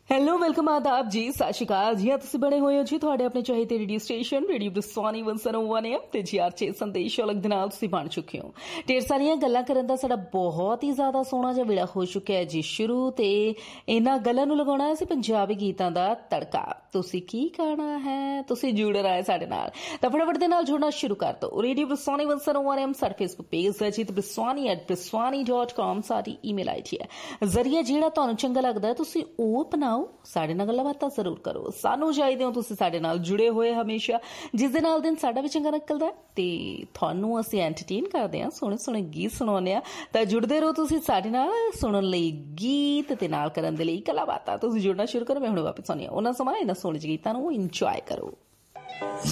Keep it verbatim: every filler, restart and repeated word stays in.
Hello welcome ਆਦਾਬ ਜੀ, ਸਤਿ ਸ਼੍ਰੀ ਅਕਾਲ ਜੀ। ਤੁਸੀਂ ਬਣੇ ਹੋਏ ਹੋ ਜੀ ਤੁਹਾਡੇ ਆਪਣੇ ਚਾਹੀਦੇ ਰੇਡੀਓ ਸਟੇਸ਼ਨ ਰੇਡੀਓ ਬ੍ਰਿਸਵਾਨੀ ਇੱਕ ਸੌ ਇੱਕ ਐਮ ਤੇ ਜੀ ਆਰ ਛੇ ਸੰਦੇਸ਼ ਅਲੱਗ ਦੇ ਨਾਲ ਤੁਸੀਂ ਬਣ ਚੁੱਕੇ ਹੋ। ਢੇਰ ਸਾਰੀਆਂ ਗੱਲਾਂ ਕਰਨ ਦਾ ਸਾਡਾ ਬਹੁਤ ਹੀ ਜ਼ਿਆਦਾ ਸੋਹਣਾ ਜਿਹਾ ਵੇਲਾ ਹੋ ਚੁੱਕਿਆ ਹੈ ਜੀ ਸ਼ੁਰੂ, ਤੇ ਇਹਨਾਂ ਗੱਲਾਂ ਨੂੰ ਲਗਾਉਣਾ ਅਸੀਂ ਪੰਜਾਬੀ ਗੀਤਾਂ ਦਾ ਤੜਕਾ। ਤੁਸੀਂ ਕੀ ਕਰਨਾ ਹੈ, ਤੁਸੀਂ ਜੁੜਨਾ ਹੈ ਸਾਡੇ ਨਾਲ, ਤਾਂ ਫਟਾਫਟ ਦੇ ਨਾਲ ਜੁੜਨਾ ਸ਼ੁਰੂ ਕਰ ਦਿਓ। ਰੇਡੀਓ ਬ੍ਰਿਸਵਾਨੀ ਇੱਕ ਸੌ ਇੱਕ ਐਮ ਸਾਡਾ ਫੇਸਬੁੱਕ ਪੇਜ ਹੈ ਜੀ, ਤੇ ਬ੍ਰਿਸਵਾਨੀ ਐਟ ਬ੍ਰਿਸਵਾਨੀ ਡਾਟ ਕਾਮ ਸਾਡੀ ਈਮੇਲ ਆਈ ਡੀ ਹੈ। ਜ਼ਰੀਆ ਜਿਹੜਾ ਤੁਹਾਨੂੰ ਚੰਗਾ ਲੱਗਦਾ ਤੁਸੀਂ ਉਹ ਅਪਣਾਓ, ਸਾਡੇ ਨਾਲ ਗੱਲਾਂ ਬਾਤਾਂ ਜ਼ਰੂਰ ਕਰੋ। ਸਾਨੂੰ ਚਾਹੀਦੇ ਹੋ ਤੁਸੀਂ ਸਾਡੇ ਨਾਲ ਜੁੜੇ ਹੋਏ ਹਮੇਸ਼ਾ, ਜਿਸ ਦੇ ਨਾਲ ਦਿਨ ਸਾਡਾ ਵੀ ਚੰਗਾ ਨਿਕਲਦਾ ਤੇ ਤੁਹਾਨੂੰ ਅਸੀਂ ਐਂਟਰਟੇਨ ਕਰਦੇ ਹਾਂ, ਸੋਹਣੇ ਸੋਹਣੇ ਗੀਤ ਸੁਣਾਉਂਦੇ ਹਾਂ। ਤਾਂ ਜੁੜਦੇ ਰਹੋ ਤੁਸੀਂ ਸਾਡੇ ਨਾਲ, ਸੁਣਨ ਲਈ ਗੀਤ ਤੇ ਨਾਲ ਕਰਨ ਦੇ ਲਈ ਗੱਲਾਂ ਬਾਤਾਂ। ਤੁਸੀਂ ਜੁੜਨਾ ਸ਼ੁਰੂ ਕਰੋ। ਮੈਂ ਹੁਣ ਵਾਪਸ ਆਉਂਦੀ ਹਾਂ ਉਹਨਾਂ ਸਮਾਂ ਇਹਨਾਂ ਸੋਹਣੇ ਗੀਤਾਂ ਨੂੰ ਇੰਜੋਏ ਕਰੋ।